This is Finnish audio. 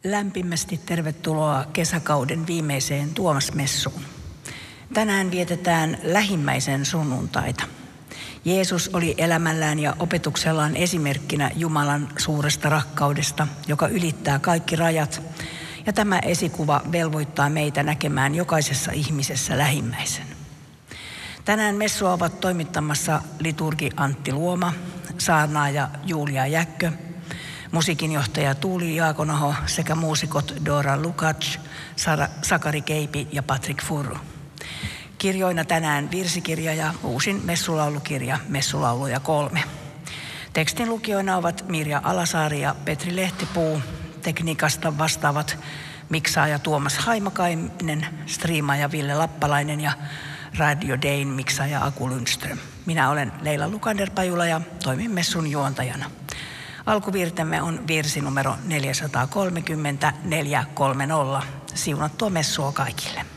Lämpimästi tervetuloa kesäkauden viimeiseen Tuomasmessuun. Tänään vietetään lähimmäisen sunnuntaita. Jeesus oli elämällään ja opetuksellaan esimerkkinä Jumalan suuresta rakkaudesta, joka ylittää kaikki rajat. Ja tämä esikuva velvoittaa meitä näkemään jokaisessa ihmisessä lähimmäisen. Tänään messua ovat toimittamassa liturgi Antti Luoma, saarnaaja Julia Jäkkö, musiikinjohtaja Tuuli Jaakonaho sekä muusikot Dora Lukacs, Sakari Keipi ja Patrick Furru. Kirjoina tänään virsikirja ja uusin messulaulukirja Messulauluja 3. Tekstin lukijoina ovat Mirja Alasaari ja Petri Lehtipuu. Tekniikasta vastaavat miksaaja Tuomas Haimakainen, striimaaja Ville Lappalainen ja Radio Dayn miksaaja Aku Lundström. Minä olen Leila Lukander-Pajula ja toimin messun juontajana. Alkuvirtemme on virsi numero 430 430. Siunattua messua kaikille.